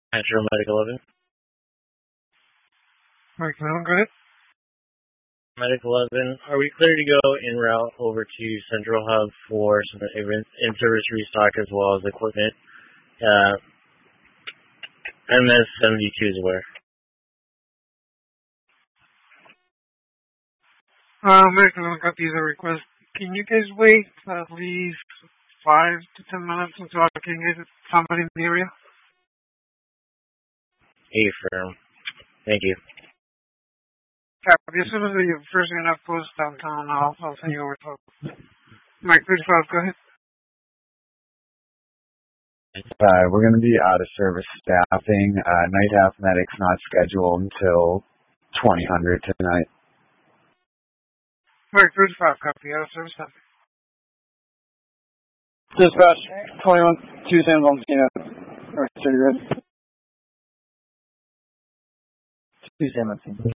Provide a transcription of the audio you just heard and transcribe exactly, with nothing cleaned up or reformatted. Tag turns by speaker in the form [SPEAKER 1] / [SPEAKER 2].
[SPEAKER 1] Metro Medic eleven.
[SPEAKER 2] Mike, no, go ahead.
[SPEAKER 1] Medic eleven, are we clear to go en route over to Central Hub for some in-service restock as well as equipment? Uh, M S seventy-two is where?
[SPEAKER 2] Uh, Mike, I got these a request. Can you guys wait at least five to ten minutes until I can get somebody in the area?
[SPEAKER 1] A-firm. Thank you.
[SPEAKER 2] Yeah, as soon as we first get enough posts downtown, I'll, I'll send you over to Mike, please, go ahead.
[SPEAKER 3] Uh, we're going to be out of service staffing. Uh, night half medic's not scheduled until twenty hundred tonight.
[SPEAKER 2] Mike, please, copy, out of service staffing.
[SPEAKER 4] Dispatch, twenty-one, two San Valentino, North City Road. two San Valentino.